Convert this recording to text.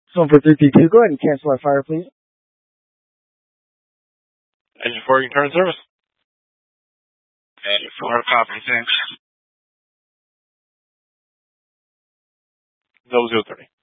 So for 332, go ahead and cancel our fire, please. Engine 4, you can turn in service. Engine 4, copy, thanks. 0030.